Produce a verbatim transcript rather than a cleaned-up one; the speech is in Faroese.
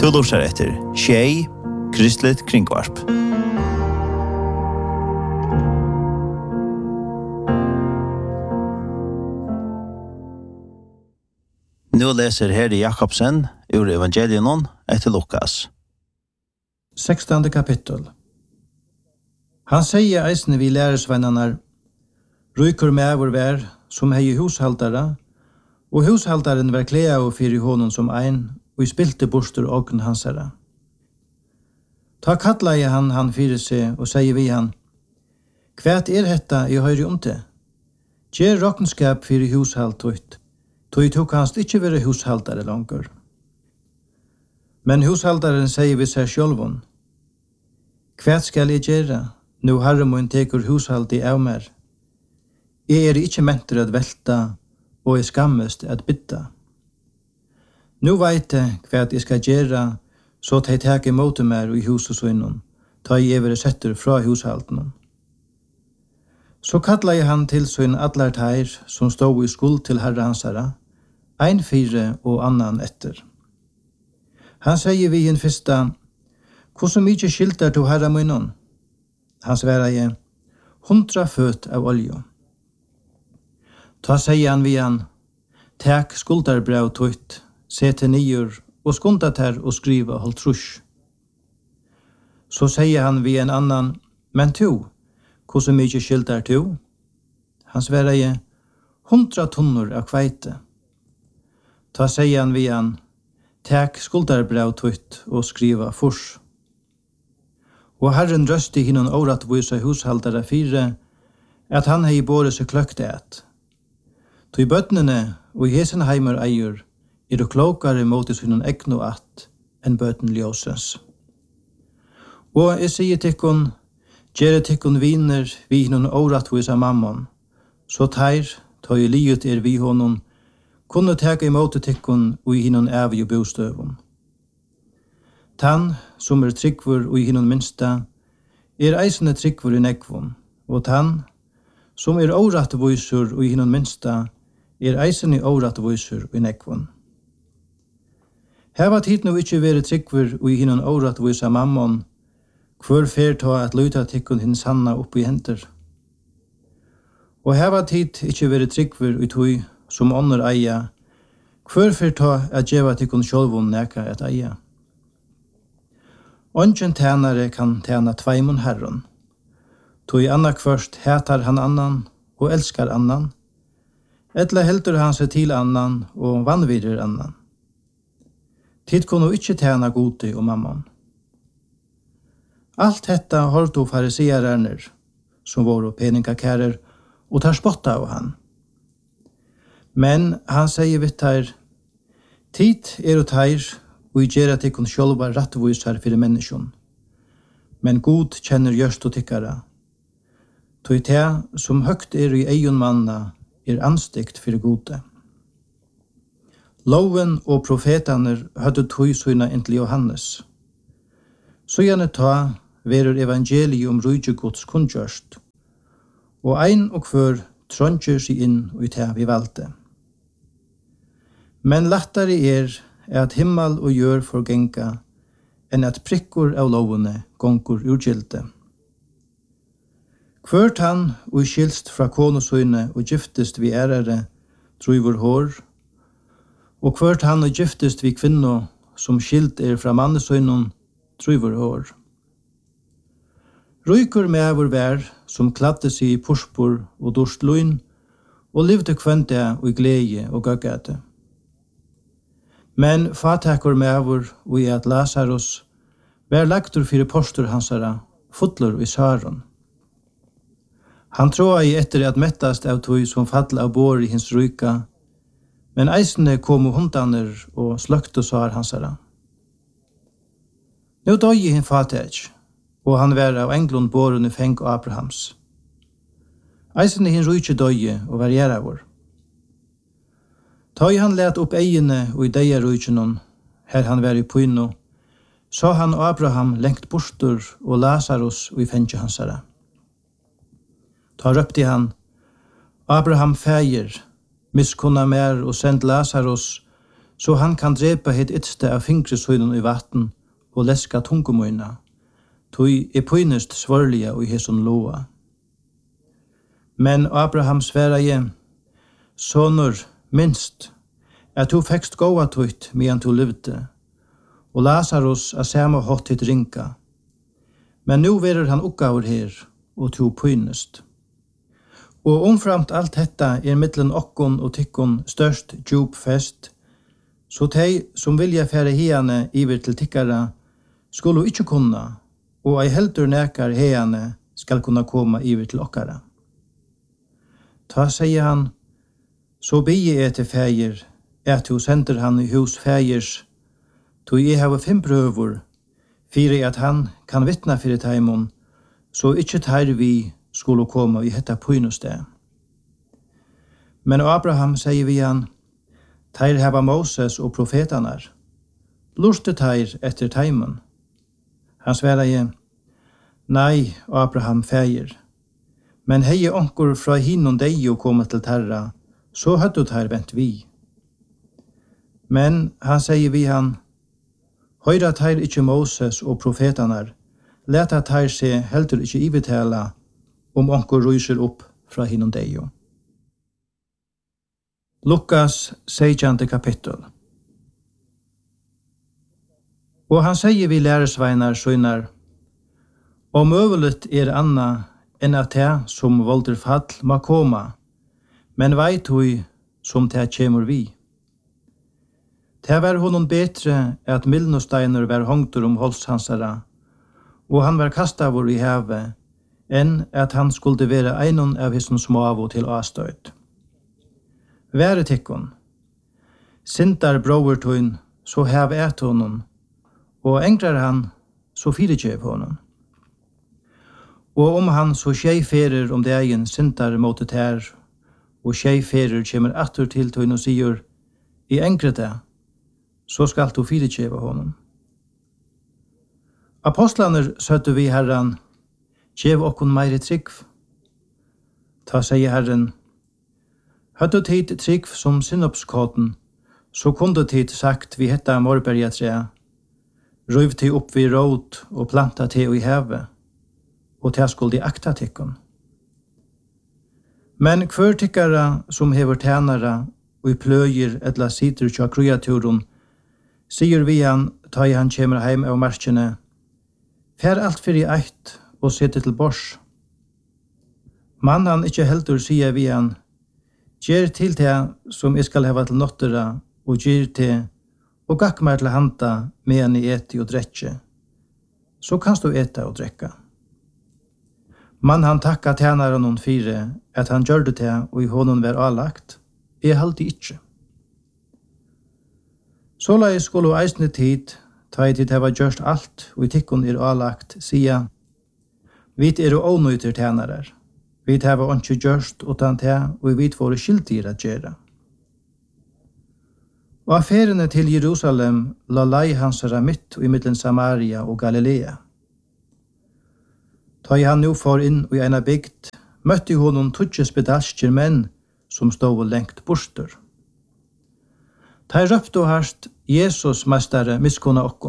Du lurer etter Tjej, Kristligt Kringvarp. Nu läser Herre Jakobsen ur Evangelion etter Lukas. sextonde kapitel. Han säger eisne vi læresvennarna, rykur med vår vær, som hei hushaldara, og hushaldaren var klea og fyr i honom som ein, og i spilte bostur ogn hansara. Ta kattla i han han fyre seg, og sier vi han, kvært er hetta i høyre om det? Gjer rokkenskap fyr i hushald tøyt, tøy tok hans ikkje være hushaldare langer. Men hushaldaren sier vi seg sjølvun, kvært skal jeg gjere, nu herremun tekur hushaldi av mer. Jeg er ikkje mentur at velta, og jeg skammest at bytta. Nu veit jeg hva jeg skal gjøre, så at jeg tek imot mer i huset sønnen, ta jeg evere setter fra hushalden. Så kattla jeg han til sønn atlar teir, som stod i skuld til herre hansara, ein fire og annan etter. Han sier vi i en fyrsta, hvordan mykje skilter to herre munnen? Han sverar jeg, hundra føt av olje. Ta sier han vi han, tek skulderbrev tøyt, se til nier, og skunda ter og skriva holdt trus. Så sier han vi en annan, men to, hvordan mykje skilter to? Han sverar jeg, hundra tunnor av kveite. Ta sier han vi han, tek skulderbrev tøyt og skriva fors. Og Herren røsti hinnon åratvisa hushaldare fire, at han hei båret seg kløkt et. Tog bøtnene og hesenheimer eier, er du klokare mot hinnon egno at, enn bøten ljøsens. Og jeg sier tikkun, gjere tikkun viner vi hinnon åratvisa mammon, så teir, tog i livet er vi honom, kunne teka imot tikkun og hinnon evig bostøvun. Tann, som er tryggvur og i hinnon minsta, er eisende tryggvur i nekvun, og tann, som er åratvusur og i hinnon minsta, er eisende åratvusur i nekvun. Heva tid nu ikkje vere tryggvur og i hinnon åratvusa mammon, hver fer ta at luta tikkun hinn sanna oppi henter. Og heva tid ikkje vere tryggvur i tui som ånder eia, hver fer ta at djeva tikkun sjolvun neka et eia. Ongen tænare kan tæna tveimun herron. Tui anna kvørst hetar han annan og elskar annan, etla heldur han seg til annan og vanvirir annan. Tid kunne ikkje tæna gode og mammon. Alt hetta holdt og fariseererner, som våre peningakærer, og tar spotta av han. Men han sier vitt her, tid er og teir, og i gjerra tikkun sjolva rattvisar fyrir menneskjon. Men god kjenner gjørst og tikkara. Tog te som høgt er i eion manna er anstikt fyrir gode. Loven og profetaner hadde tog søyna inntil Johannes. Så gjerne ta verur evangelium om rujtjegods kundgjørst, og ein og hver trondjer seg inn og i te vi valgte. Men lattare er at himmel og jør forgenga, enn at prikkor av lovene gongur urgilde. Hvert han og skilst fra konosøyne og giftest vi ærere, truvor hår, og hvert han og giftest vi kvinno, som skilt er fra mannesøynon, truvor hår. Rykur med vår vær, som kladde seg i purspur og dorst løgn, og livde kvønte og i glede og gøggate. Men fatakor med vår og i at Lazarus vær lagtur fyrir postur hansara, fotler i saron. Han tråa i etter at mettast av tog som fall av bor i hins ryka, men eisene kom hundaner og sløkte sar hansara. Nå døg i hin fatak, og han var av englund boren i feng og Abrahams. Eisene hin rykje døg og var gjeravor. Ta i han let opp eiene og i deia rykjenon, her han var i pyno, så han og Abraham lengt bortur og Lazarus og i fengje hansara. Ta røpte han, Abraham feir, miskunna mer og send Lazarus, så han kan drepa hitt ytste av fingresøynen i vatten og leska tungumøyna, tog er pøynest svørlige og hesson loa. Men Abraham sverige, sonur minst, at du fekst gåa tøyt medan du levde, og Lazarus er samme hatt hitt rinka. Men nu verer han oppgaver her, og du pøynest. Og omframt alt detta er mittlen okkon og tykkon størst djup fest, så de som vilja fære hiane iver til tikkara, skulle ikkje kunna, og ei heldur nekar hiane skal kunna koma iver til okkara. Ta, sier han, så bie jeg til fægir, at du sender han i hus fægirs, tog jeg hava fem prøver, fyrir at han kan vittna fyrir taimon, så ikkje tar vi skulle koma i hetta pøynuste. Men Abraham sier vi han, teir hava Moses og profetanar, lurte teir etter taimon. Han sverra jeg, nei, Abraham fægir, men hei onkur fra hinnon deg og koma til terra, så hadde teir vent vi. Men han sier vi han, høyra teir ikkje Moses og profetanar, leta teir se heldur ikkje ivetala om onkur ryser opp fra hinnon deg. Lukas sextonde kapittel. Og han sier vi læresveinar søgnar, om øvelet er anna enn at det som volder fall må koma, men veit hui som det kjemur vi. Det var honom betre at milnosteiner var hongtur om holshansara, og han var kastavur i havet, enn at han skulle være einon av hisson smavo til avstøyt. Være tikkon, sintar brovertøyn, så hev et honom, og engrar han, så firekjev honom. Og om han så tjeiferer om dagen sintar mot det her, og tjeiferer kommer atter til tøyn og sier, i engrete, så skal du firekjeva honom. Apostlaner søtte vi Herren, kjev okkon meire trygg. Ta, sier Herren, hadde tid trygg som synopskåten, så kunde tid sagt vi hetta morbergetrea, røyv til opp vi råd og planta til i hevet, og til skulle de akta tikkon. Men hver tikkara som hever tænara og i pløyer etla sitter tja kreaturen, sier vi han, ta i han kjemer heim av marskene, fær alt fyrir eit og sitte til bors. Man han ikkje heldur sier vi han, gjer til det som jeg skal heva til nottera, og gjer til, og gakk meg til handa med en i eti og drekje. Så kanst du eta og drekka. Man han takka tænare noen fire, at han gjør det til, og i honom var avlagt, er halde ikkje. Såleis skulle eisne tid, ta i tid heva gjørst alt, og i tikkun er avlagt, sia, vit er og ånøyter tænarer. Vit heva ikke gjørst utan te, og vit våre skyldir at gjøre. Og affærene til Jerusalem la lei hansara mitt og i middelen Samaria og Galilea. Ta i han nu for inn og i ena bygd, møtte honom tutje spedalskjer menn som stod lengt borster. Ta i røpt og harst, Jesus, mestare, miskona okko.